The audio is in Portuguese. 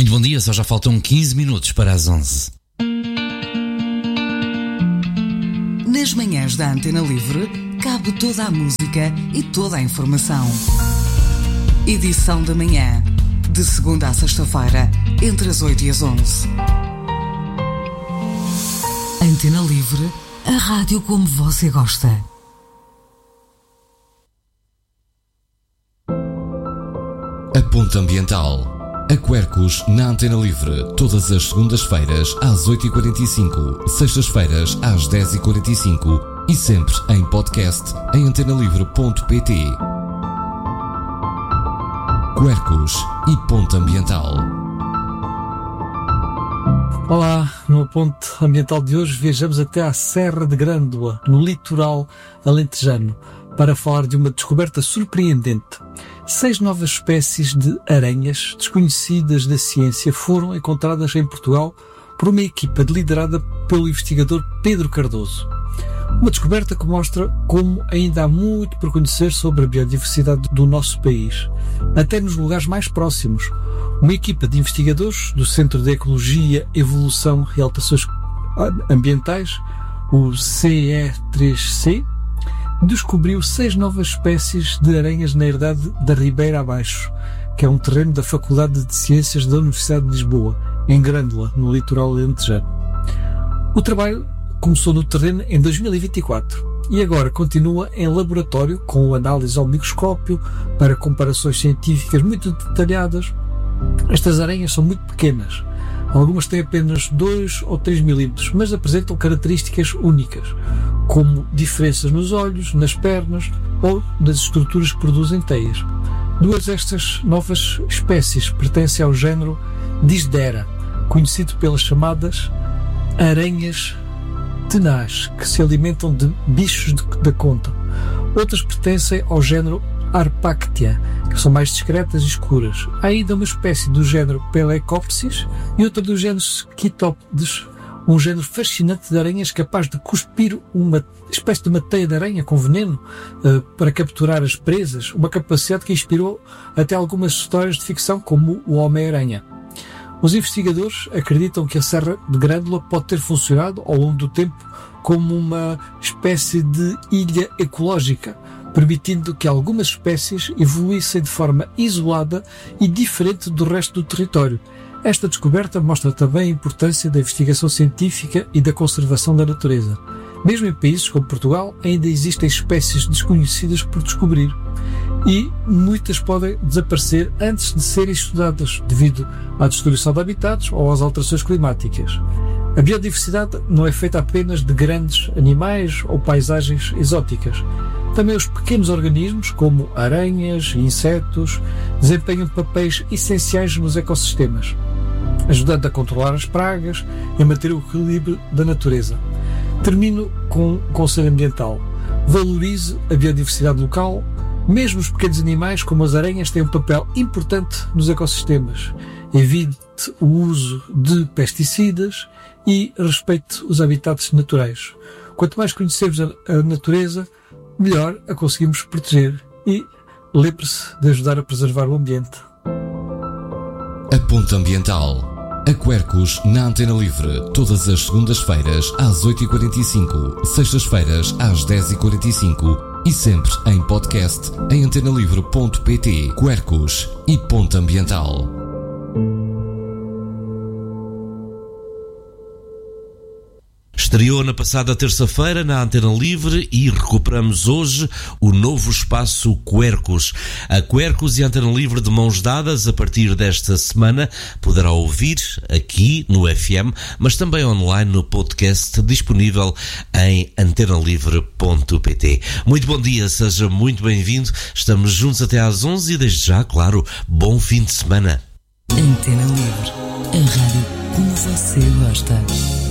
Muito bom dia, só já faltam 15 minutos para as 11. Nas manhãs da Antena Livre, cabe toda a música e toda a informação. Edição da manhã, de segunda a sexta-feira, entre as 8 e as 11. Antena Livre, a rádio como você gosta. A Ponte Ambiental. A Quercus na Antena Livre, todas as segundas-feiras às 8h45, sextas-feiras às 10h45 e sempre em podcast em antenalivre.pt. Quercus e Ponte Ambiental. Olá, no Ponte Ambiental de hoje viajamos até à Serra de Grândola, no litoral alentejano, para falar de uma descoberta surpreendente. 6 novas espécies de aranhas desconhecidas da ciência foram encontradas em Portugal por uma equipa liderada pelo investigador Pedro Cardoso. Uma descoberta que mostra como ainda há muito por conhecer sobre a biodiversidade do nosso país, até nos lugares mais próximos. Uma equipa de investigadores do Centro de Ecologia, Evolução e Alterações Ambientais, o CE3C, descobriu 6 novas espécies de aranhas na herdade da Ribeira Abaixo, que é um terreno da Faculdade de Ciências da Universidade de Lisboa, em Grândola, no litoral alentejano. O trabalho começou no terreno em 2024 e agora continua em laboratório com análise ao microscópio para comparações científicas muito detalhadas. Estas aranhas são muito pequenas. Algumas têm apenas 2 ou 3 milímetros, mas apresentam características únicas, como diferenças nos olhos, nas pernas ou nas estruturas que produzem teias. 2 destas novas espécies pertencem ao género Dysdera, conhecido pelas chamadas aranhas tenaz, que se alimentam de bichos da conta. Outras pertencem ao género Harpactia, que são mais discretas e escuras. Há ainda uma espécie do género Pelecopsis e outra do género Schistopodes, um género fascinante de aranhas capaz de cuspir uma espécie de uma teia de aranha com veneno para capturar as presas, uma capacidade que inspirou até algumas histórias de ficção como o Homem-Aranha. Os investigadores acreditam que a Serra de Grândola pode ter funcionado ao longo do tempo como uma espécie de ilha ecológica, permitindo que algumas espécies evoluíssem de forma isolada e diferente do resto do território. Esta descoberta mostra também a importância da investigação científica e da conservação da natureza. Mesmo em países como Portugal, ainda existem espécies desconhecidas por descobrir e muitas podem desaparecer antes de serem estudadas devido à destruição de habitats ou às alterações climáticas. A biodiversidade não é feita apenas de grandes animais ou paisagens exóticas. Também os pequenos organismos, como aranhas e insetos, desempenham papéis essenciais nos ecossistemas, ajudando a controlar as pragas e a manter o equilíbrio da natureza. Termino com um conselho ambiental. Valorize a biodiversidade local. Mesmo os pequenos animais, como as aranhas, têm um papel importante nos ecossistemas. Evite o uso de pesticidas e respeite os habitats naturais. Quanto mais conhecermos a natureza, melhor a conseguimos proteger. E lembre-se de ajudar a preservar o ambiente. A Ponte Ambiental. A Quercus na Antena Livre, todas as segundas-feiras às 8h45, sextas-feiras às 10h45 e sempre em podcast em antenalivre.pt. Quercus e Ponte Ambiental. Estreou na passada terça-feira na Antena Livre e recuperamos hoje o novo espaço Quercus. A Quercus e a Antena Livre de mãos dadas a partir desta semana poderá ouvir aqui no FM, mas também online no podcast disponível em antenalivre.pt. Muito bom dia, seja muito bem-vindo. Estamos juntos até às 11 e desde já, claro, bom fim de semana. Antena Livre, a rádio como você gosta.